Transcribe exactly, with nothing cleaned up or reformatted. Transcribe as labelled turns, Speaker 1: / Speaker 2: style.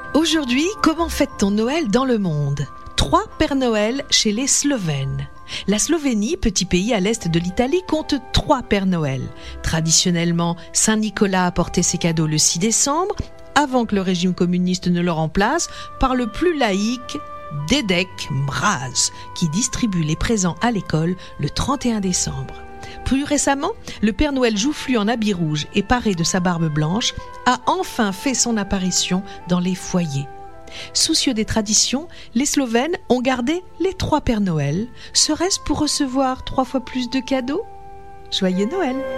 Speaker 1: Aujourd'hui, comment fête-t-on Noël dans le monde ? Trois Pères Noël chez les Slovènes. La Slovénie, petit pays à l'est de l'Italie, compte trois Pères Noël. Traditionnellement, Saint Nicolas apportait ses cadeaux le six décembre, avant que le régime communiste ne le remplace par le plus laïque Dedek Mraz, qui distribue les présents à l'école le trente et un décembre. Plus récemment, le Père Noël joufflu en habit rouge et paré de sa barbe blanche a enfin fait son apparition dans les foyers. Soucieux des traditions, les Slovènes ont gardé les trois Pères Noël. Serait-ce pour recevoir trois fois plus de cadeaux ? Joyeux Noël !